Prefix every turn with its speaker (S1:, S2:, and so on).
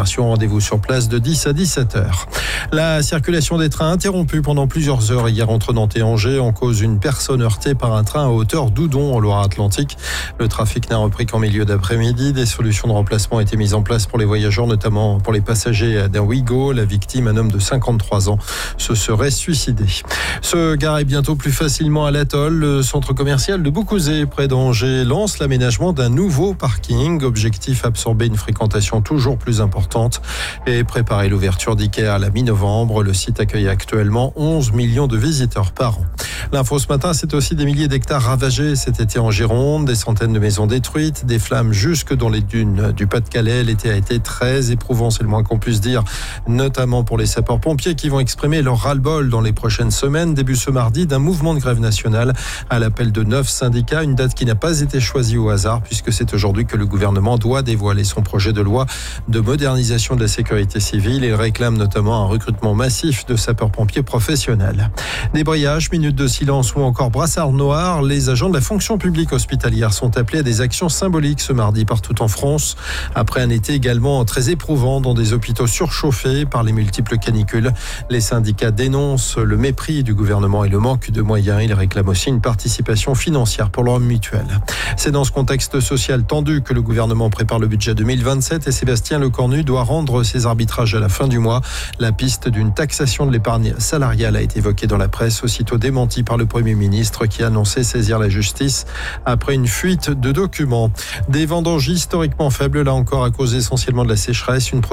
S1: commerciaux ont rendez-vous sur place de 10 à 17h. La circulation des trains interrompue pendant plusieurs heures hier entre Nantes et Angers en cause d'une personne heurtée par un train à hauteur d'Oudon en Loire-Atlantique. Le trafic n'a repris qu'en milieu d'après-midi. Des solutions de remplacement ont été mises en place pour les voyageurs, notamment pour les passagers d'un Ouigo. La victime, un homme de 53 ans, se serait suicidé. Se garer bientôt plus facilement à l'Atoll, le centre commercial de Beaucouzé, près d'Angers, lance l'aménagement d'un nouveau parking. Objectif, absorber une fréquentation toujours plus importante et préparer l'ouverture d'IKEA à la mi-novembre. Le site accueille actuellement 11 millions de visiteurs par an. L'info ce matin, c'est aussi des milliers d'hectares ravagés cet été en Gironde, des centaines de maisons détruites, des flammes jusque dans les dunes du Pas-de-Calais. L'été a été très éprouvant, c'est le moins qu'on puisse dire, notamment pour les sapeurs-pompiers qui vont exprimer leur ras-le-bol dans les prochaines semaines. Début ce mardi d'un mouvement de grève nationale à l'appel de 9 syndicats, une date qui n'a pas été choisie au hasard puisque c'est aujourd'hui que le gouvernement doit dévoiler son projet de loi de modernisation de la sécurité civile. Il réclame notamment un recrutement massif de sapeurs-pompiers professionnels. Débrayage, minutes de silence ou encore brassard noir, les agents de la fonction publique hospitalière sont appelés à des actions symboliques ce mardi partout en France. Après un été également très éprouvant dans des hôpitaux surchauffés par les multiples canicules, les syndicats dénoncent le mépris du gouvernement et le manque de moyens. Ils réclament aussi une participation financière pour leur mutuelle. C'est dans ce contexte social tendu que le gouvernement prépare le budget 2027 et Sébastien Lecornu doit rendre ses arbitrages à la fin du mois. La piste d'une taxation de l'épargne salariale a été évoquée dans la presse, aussitôt démentie par le Premier ministre qui a annoncé saisir la justice après une fuite de documents. Des vendanges historiquement faibles, là encore à cause essentiellement de la sécheresse. Une